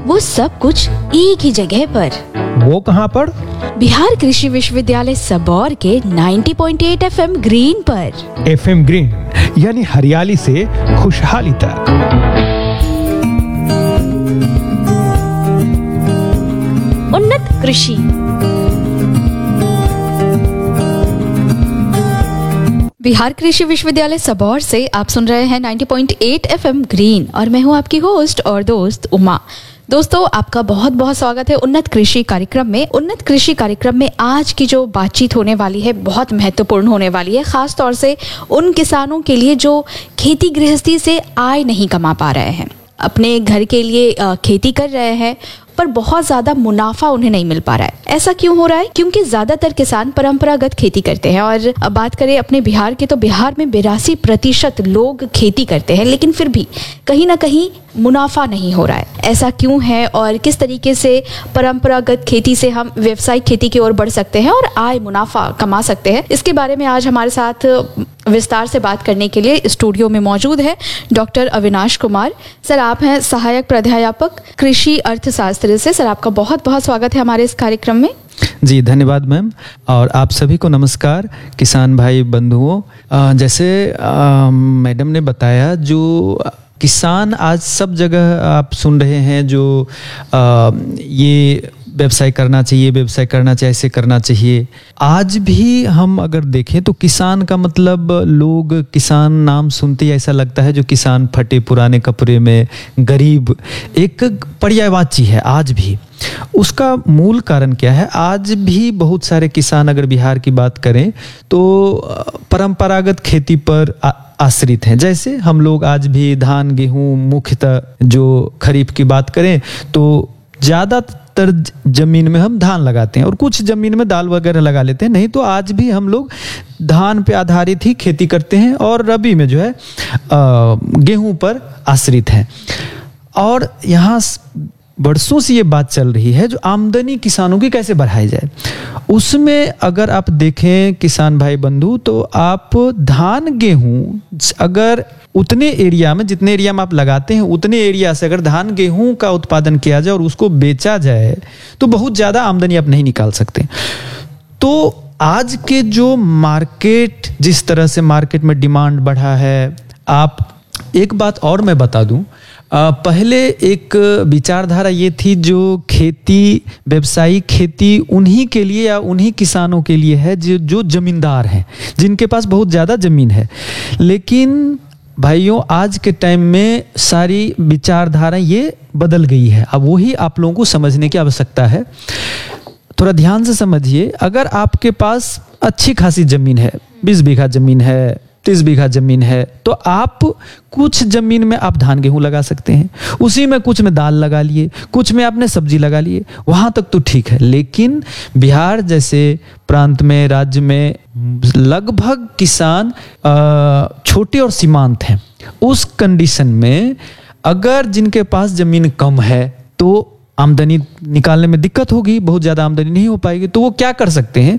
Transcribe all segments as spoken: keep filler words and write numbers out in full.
वो सब कुछ एक ही जगह पर। वो कहाँ पर? बिहार कृषि विश्वविद्यालय सबौर के नब्बे पॉइंट आठ एफएम ग्रीन पर। एफएम ग्रीन यानी हरियाली से खुशहाली तक। उन्नत कृषि। बिहार कृषि विश्वविद्यालय सबौर से आप सुन रहे हैं नब्बे पॉइंट आठ एफएम ग्रीन और मैं हूं आपकी होस्ट और दोस्त उमा। दोस्तों, आपका बहुत बहुत स्वागत है उन्नत कृषि कार्यक्रम में। उन्नत कृषि कार्यक्रम में आज की जो बातचीत होने वाली है बहुत महत्वपूर्ण होने वाली है, खास तौर से उन किसानों के लिए जो खेती गृहस्थी से आय नहीं कमा पा रहे हैं, अपने घर के लिए खेती कर रहे हैं पर बहुत ज्यादा मुनाफा उन्हें नहीं मिल पा रहा है। ऐसा क्यों हो रहा है? क्योंकि ज्यादातर किसान परंपरागत खेती करते हैं और अब बात करें अपने बिहार के तो बिहार में बिरासी प्रतिशत लोग खेती करते हैं, लेकिन फिर भी कहीं ना कहीं मुनाफा नहीं हो रहा है। ऐसा क्यों है और किस तरीके से परंपरागत खेती से हम व्यावसायिक खेती की ओर बढ़ सकते हैं और आय मुनाफा कमा सकते हैं, इसके बारे में आज हमारे साथ विस्तार से बात करने के लिए स्टूडियो में मौजूद है डॉक्टर अविनाश कुमार। सर, आप हैं सहायक प्राध्यापक कृषि अर्थशास्त्र से। सर, आपका बहुत बहुत स्वागत है हमारे इस कार्यक्रम में। जी धन्यवाद मैम, और आप सभी को नमस्कार किसान भाई बंधुओं। जैसे मैडम ने बताया, जो किसान आज सब जगह आप सुन रहे हैं जो आ, ये व्यवसाय करना चाहिए, व्यवसाय करना चाहिए, ऐसे करना चाहिए। आज भी हम अगर देखें तो किसान का मतलब, लोग किसान नाम सुनते ही ऐसा लगता है जो किसान फटे पुराने कपड़े में गरीब, एक पर्यायवाची है आज भी। उसका मूल कारण क्या है? आज भी बहुत सारे किसान, अगर बिहार की बात करें तो परंपरागत खेती पर आ, आश्रित हैं। जैसे हम लोग आज भी धान गेहूं, मुख्यतः जो खरीफ की बात करें तो ज़्यादातर जमीन में हम धान लगाते हैं और कुछ जमीन में दाल वगैरह लगा लेते हैं। नहीं तो आज भी हम लोग धान पे आधारित ही खेती करते हैं और रबी में जो है गेहूं पर आश्रित हैं। और यहाँ वर्षों से ये बात चल रही है जो आमदनी किसानों की कैसे बढ़ाई जाए। उसमें अगर आप देखें किसान भाई बंधु, तो आप धान गेहूं अगर उतने एरिया में, जितने एरिया में आप लगाते हैं उतने एरिया से अगर धान गेहूं का उत्पादन किया जाए और उसको बेचा जाए तो बहुत ज़्यादा आमदनी आप नहीं निकाल सकते। तो आज के जो मार्केट, जिस तरह से मार्केट में डिमांड बढ़ा है, आप एक बात और मैं बता दूं, पहले एक विचारधारा ये थी जो खेती, व्यवसायिक खेती उन्हीं के लिए या उन्हीं किसानों के लिए है जो जो जमींदार हैं, जिनके पास बहुत ज़्यादा ज़मीन है। लेकिन भाइयों, आज के टाइम में सारी विचारधारा ये बदल गई है। अब वही आप लोगों को समझने की आवश्यकता है। थोड़ा ध्यान से समझिए, अगर आपके पास अच्छी खासी ज़मीन है, बीस बीघा ज़मीन है, तीस बीघा जमीन है, तो आप कुछ जमीन में आप धान गेहूं लगा सकते हैं, उसी में कुछ में दाल लगा लिए, कुछ में आपने सब्जी लगा लिए, वहां तक तो ठीक है। लेकिन बिहार जैसे प्रांत में, राज्य में लगभग किसान छोटे और सीमांत हैं। उस कंडीशन में अगर जिनके पास जमीन कम है तो आमदनी निकालने में दिक्कत होगी, बहुत ज्यादा आमदनी नहीं हो पाएगी। तो वो क्या कर सकते हैं?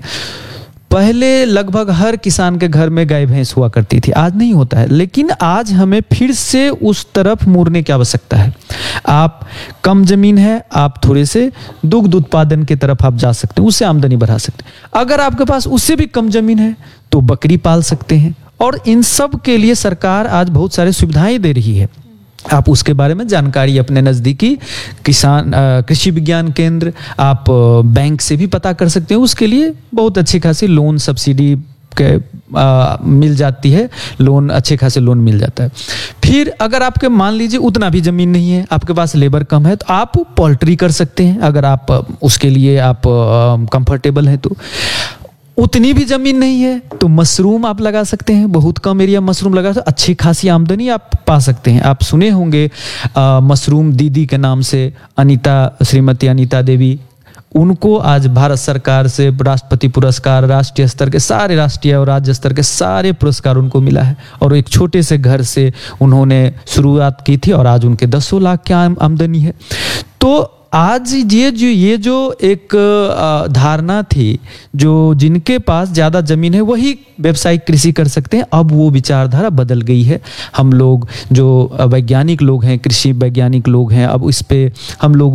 पहले लगभग हर किसान के घर में गाय भैंस हुआ करती थी, आज नहीं होता है। लेकिन आज हमें फिर से उस तरफ मुड़ने की आवश्यकता है। आप कम जमीन है, आप थोड़े से दुग्ध उत्पादन की तरफ आप जा सकते हैं, उससे आमदनी बढ़ा सकते हैं। अगर आपके पास उससे भी कम जमीन है तो बकरी पाल सकते हैं। और इन सब के लिए सरकार आज बहुत सारी सुविधाएं दे रही है। आप उसके बारे में जानकारी अपने नज़दीकी किसान कृषि विज्ञान केंद्र, आप बैंक से भी पता कर सकते हैं। उसके लिए बहुत अच्छी खासी लोन, सब्सिडी के आ, मिल जाती है, लोन, अच्छे खासे लोन मिल जाता है। फिर अगर आपके मान लीजिए उतना भी ज़मीन नहीं है, आपके पास लेबर कम है, तो आप पोल्ट्री कर सकते हैं। अगर आप उसके लिए आप कंफर्टेबल हैं तो उतनी भी जमीन नहीं है तो मशरूम आप लगा सकते हैं। बहुत कम एरिया मशरूम लगा तो अच्छी खासी आमदनी आप पा सकते हैं। आप सुने होंगे आ, मशरूम दीदी के नाम से अनीता, श्रीमती अनीता देवी, उनको आज भारत सरकार से राष्ट्रपति पुरस्कार, राष्ट्रीय स्तर के सारे, राष्ट्रीय और राज्य स्तर के सारे पुरस्कार उनको मिला है। और एक छोटे से घर से उन्होंने शुरुआत की थी और आज उनके दसों लाख की आमदनी है। तो आज ये जो ये जो एक धारणा थी, जो जिनके पास ज़्यादा ज़मीन है वही व्यावसायिक कृषि कर सकते हैं, अब वो विचारधारा बदल गई है। हम लोग जो वैज्ञानिक लोग हैं, कृषि वैज्ञानिक लोग हैं, अब इस पे हम लोग